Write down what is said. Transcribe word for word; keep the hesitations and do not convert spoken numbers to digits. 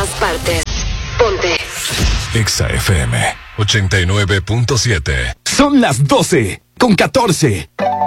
todas partes. Ponte Exa F M ochenta y nueve punto siete. Son las doce con catorce.